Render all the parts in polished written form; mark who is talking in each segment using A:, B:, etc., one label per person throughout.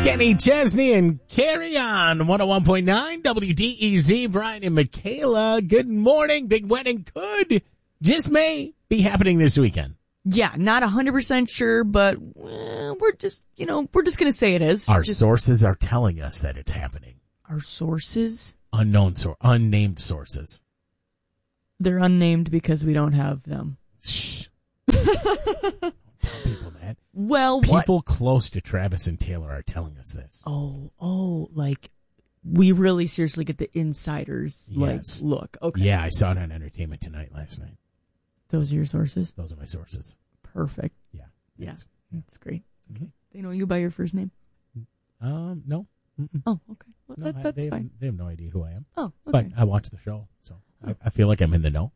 A: Kenny Chesney and Carry On, 101.9 WDEZ. Brian and Michaela, good morning. Big wedding could, just may, be happening this weekend.
B: Yeah, not 100% sure, but we're just going to say it is.
A: Our sources are telling us that it's happening.
B: Our sources?
A: Unnamed sources.
B: They're unnamed because we don't have them.
A: Shh. Don't tell people that.
B: Well,
A: people close to Travis and Taylor are telling us this.
B: Oh, like we really seriously get the insiders
A: Yes.
B: look. Okay.
A: Yeah, I saw it on Entertainment Tonight last night.
B: Those are your sources?
A: Those are my sources.
B: Perfect.
A: Yeah.
B: Yeah.
A: Yes.
B: That's great.
A: Mm-hmm.
B: They know you by your first name?
A: No. Mm-mm.
B: Oh, okay. Well,
A: No,
B: that's fine.
A: They have no idea who I am.
B: Oh, okay.
A: But I watch the show, so I feel like I'm in the know.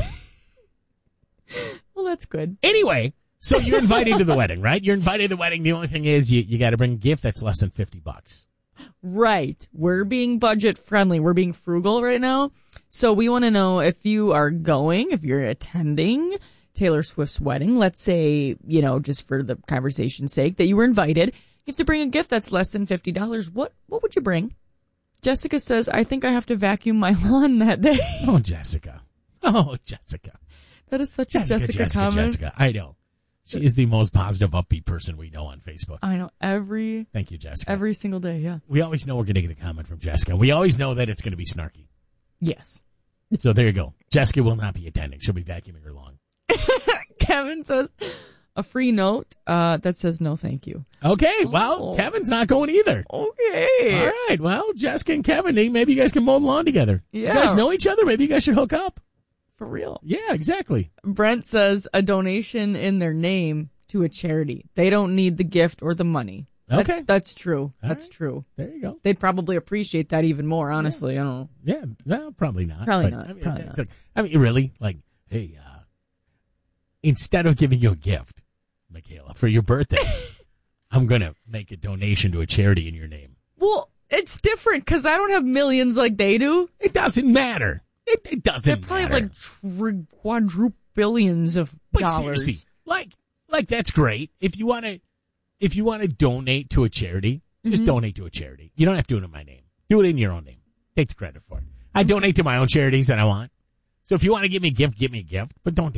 B: Well, that's good.
A: Anyway, so you're invited to the wedding, right? You're invited to the wedding. The only thing is you got to bring a gift that's less than $50.
B: Right. We're being budget friendly. We're being frugal right now. So we want to know if you are going, if you're attending Taylor Swift's wedding, let's say, just for the conversation's sake, that you were invited. You have to bring a gift that's less than $50. What would you bring? Jessica says, I think I have to vacuum my lawn that day.
A: Oh, Jessica.
B: That is such a Jessica comment.
A: Jessica. I know. She is the most positive, upbeat person we know on Facebook.
B: I know.
A: Thank you, Jessica.
B: Every single day, yeah.
A: We always know we're going to get a comment from Jessica. We always know that it's going to be snarky.
B: Yes.
A: So there you go. Jessica will not be attending. She'll be vacuuming her lawn.
B: Kevin says, a free note that says no thank you.
A: Okay, well, Kevin's not going either.
B: Okay.
A: All right, well, Jessica and Kevin, maybe you guys can mow the lawn together.
B: Yeah.
A: You guys know each other? Maybe you guys should hook up.
B: For real.
A: Yeah, exactly.
B: Brent says a donation in their name to a charity. They don't need the gift or the money.
A: Okay.
B: That's true.
A: All
B: That's
A: right.
B: true.
A: There you go.
B: They'd probably appreciate that even more, honestly. I don't know.
A: Yeah, no, probably not.
B: Probably
A: But,
B: not.
A: Probably not. Really? Like, hey, instead of giving you a gift, Michaela, for your birthday, I'm going to make a donation to a charity in your name.
B: Well, it's different because I don't have millions like they do.
A: It doesn't matter. It doesn't
B: They're probably
A: matter.
B: like quadrillions of
A: But
B: dollars.
A: seriously, like that's great. If you want to donate to a charity, just donate to a charity. You don't have to do it in my name. Do it in your own name. Take the credit for it. I donate to my own charities that I want. So if you want to give me a gift, give me a gift. But don't.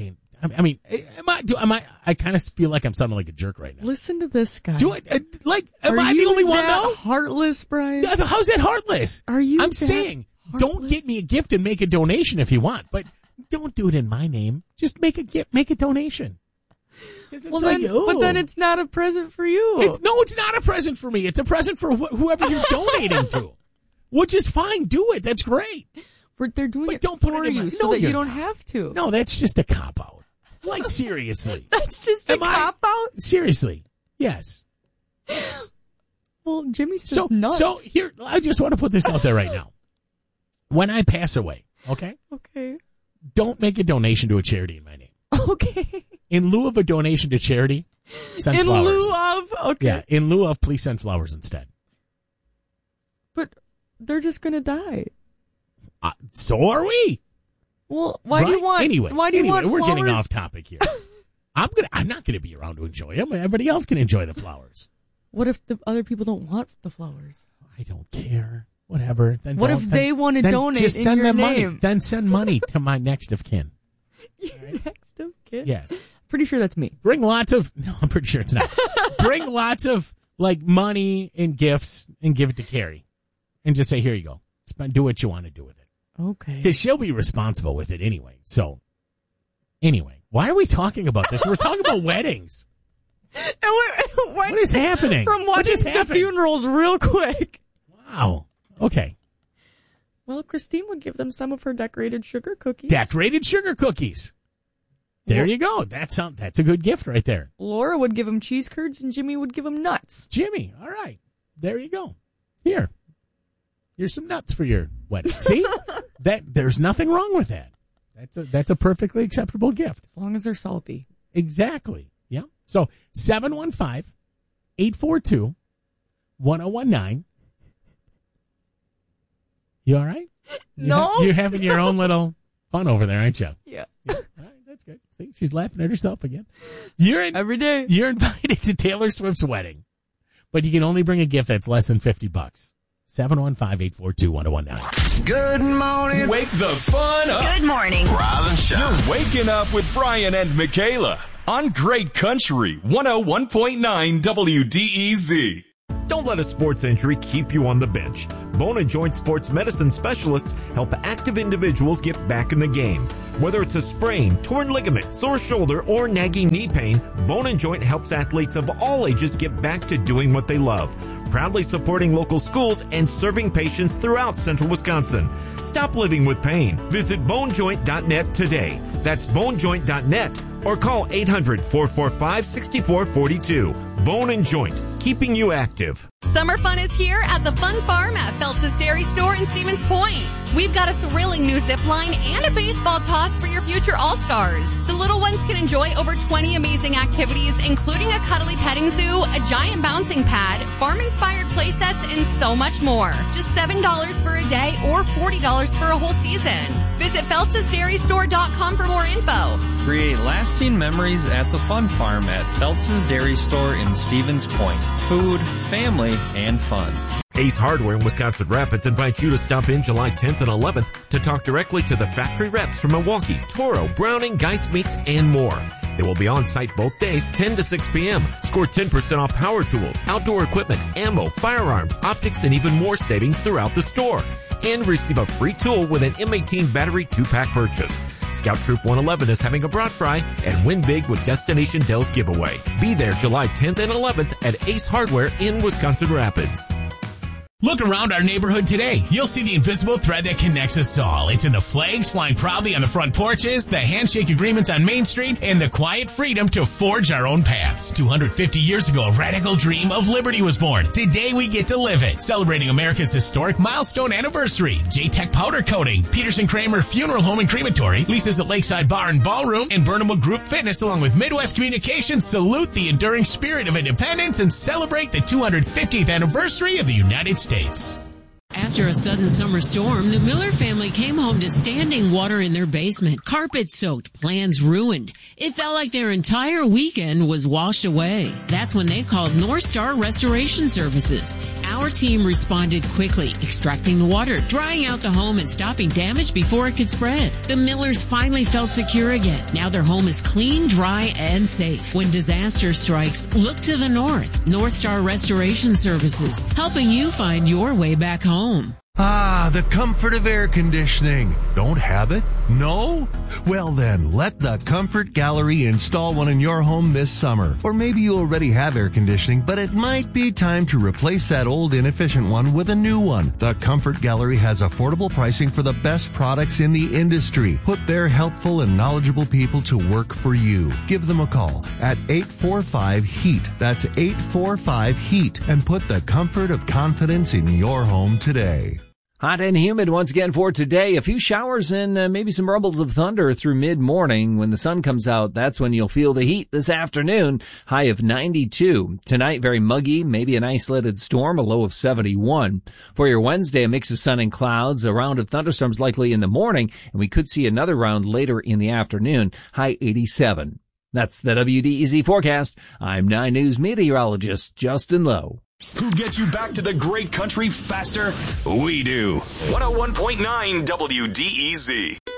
A: I kind of feel like I'm sounding like a jerk right now.
B: Listen to this guy.
A: Do it. Am I the only one though?
B: Heartless, Brian.
A: How's that heartless?
B: Are you?
A: I'm saying, don't get me a gift and make a donation if you want, but don't do it in my name. Just make a gift, make a donation.
B: But then it's not a present for you.
A: It's not a present for me. It's a present for whoever you're donating to, which is fine. Do it. That's great.
B: They're doing
A: But
B: it
A: don't put
B: for
A: it in
B: you
A: my-
B: so
A: No,
B: that you
A: you're
B: don't
A: not.
B: have to.
A: No, that's just a cop out. Like seriously.
B: That's just a cop out.
A: Seriously. Yes.
B: Well, Jimmy says
A: So
B: nuts.
A: here, I just want to put this out there right now. When I pass away, okay,
B: Okay.
A: don't make a donation to a charity in my name.
B: Okay.
A: In lieu of a donation to charity, send
B: In
A: flowers.
B: lieu of. Okay.
A: Yeah, in lieu of, please send flowers instead.
B: But they're just gonna die.
A: So are we.
B: Well, why do you want?
A: Anyway,
B: why do you want
A: we're
B: flowers?
A: getting off topic here. I'm not gonna be around to enjoy them. Everybody else can enjoy the flowers.
B: What if the other people don't want the flowers?
A: I don't care. Whatever. Then
B: What if they want to donate
A: just
B: in
A: send
B: your
A: them
B: name?
A: money. Then send money to my next of kin.
B: Your next of kin?
A: Yes.
B: Pretty sure that's me.
A: Bring lots of. No, I'm pretty sure it's not. Bring lots of money and gifts and give it to Carrie, and just say, here you go. Do what you want to do with it.
B: Okay.
A: Because she'll be responsible with it anyway. So, anyway, why are we talking about this? We're talking about weddings. What is happening?
B: From
A: What
B: watching
A: is
B: the
A: happening?
B: funerals real quick.
A: Wow. Okay.
B: Well, Christine would give them some of her decorated sugar cookies.
A: Decorated sugar cookies. There you go. That's a good gift right there.
B: Laura would give him cheese curds, and Jimmy would give him nuts.
A: Jimmy, all right. There you go. Here's some nuts for your wedding. See? There's nothing wrong with that. That's a perfectly acceptable gift.
B: As long as they're salty.
A: Exactly. Yeah. So 715-842-1019. You all right?
B: No.
A: You're having your own little fun over there, aren't you?
B: Yeah.
A: All right, that's good. See, she's laughing at herself again. Every
B: day.
A: You're invited to Taylor Swift's wedding. but you can only bring a gift that's less than $50. 715-842-1019.
C: Good morning.
D: Wake the fun up.
E: Good morning.
C: Rise and shine.
D: You're waking up with Brian and Michaela on Great Country 101.9 WDEZ.
F: Don't let a sports injury keep you on the bench. Bone and Joint Sports Medicine specialists help active individuals get back in the game. Whether it's a sprain, torn ligament, sore shoulder, or nagging knee pain, Bone and Joint helps athletes of all ages get back to doing what they love. Proudly supporting local schools and serving patients throughout central Wisconsin. Stop living with pain. Visit bonejoint.net today. That's bonejoint.net or call 800-445-6442. Bone and Joint, keeping you active.
E: Summer fun is here at the Fun Farm at Feltz's Dairy Store in Stevens Point. We've got a thrilling new zip line and a baseball toss for your future All-Stars. The little ones can enjoy over 20 amazing activities, including a cuddly petting zoo, a giant bouncing pad, farm-inspired play sets, and so much more. Just $7 for a day or $40 for a whole season. Visit Feltz'sDairyStore.com for more info.
G: Create lasting memories at the Fun Farm at Feltz's Dairy Store in Stevens Point. Food, family, and fun.
F: Ace Hardware in Wisconsin Rapids invites you to stop in July 10th and 11th to talk directly to the factory reps from Milwaukee, Toro, Browning, Geist Meats, and more. They will be on site both days, 10 to 6 p.m. Score 10% off power tools, outdoor equipment, ammo, firearms, optics, and even more savings throughout the store. And receive a free tool with an M18 battery 2-pack purchase. Scout Troop 111 is having a brat fry and win big with Destination Dell's giveaway. Be there July 10th and 11th at Ace Hardware in Wisconsin Rapids.
A: Look around our neighborhood today. You'll see the invisible thread that connects us all. It's in the flags flying proudly on the front porches, the handshake agreements on Main Street, and the quiet freedom to forge our own paths. 250 years ago, a radical dream of liberty was born. Today, we get to live it. Celebrating America's historic milestone anniversary. J-Tech Powder Coating, Peterson Kramer Funeral Home and Crematory, Lisa's at Lakeside Bar and Ballroom, and Burnham Group Fitness, along with Midwest Communications, salute the enduring spirit of independence and celebrate the 250th anniversary of the United States.
H: After a sudden summer storm, the Miller family came home to standing water in their basement, carpet soaked, plans ruined. It felt like their entire weekend was washed away. That's when they called North Star Restoration Services. Our team responded quickly, extracting the water, drying out the home, and stopping damage before it could spread. The Millers finally felt secure again. Now their home is clean, dry, and safe. When disaster strikes, look to the north. North Star Restoration Services, helping you find your way back home.
C: Ah, the comfort of air conditioning. Don't have it? No? Well then, let the Comfort Gallery install one in your home this summer. Or maybe you already have air conditioning, but it might be time to replace that old inefficient one with a new one. The Comfort Gallery has affordable pricing for the best products in the industry. Put their helpful and knowledgeable people to work for you. Give them a call at 845-HEAT. That's 845-HEAT. And put the comfort of confidence in your home today.
I: Hot and humid once again for today. A few showers and maybe some rumbles of thunder through mid-morning. When the sun comes out, that's when you'll feel the heat this afternoon. High of 92. Tonight, very muggy, maybe an isolated storm, a low of 71. For your Wednesday, a mix of sun and clouds, a round of thunderstorms likely in the morning, and we could see another round later in the afternoon. High 87. That's the WDEZ forecast. I'm 9 News meteorologist Justin Lowe.
D: Who gets you back to the great country faster? We do. 101.9 WDEZ.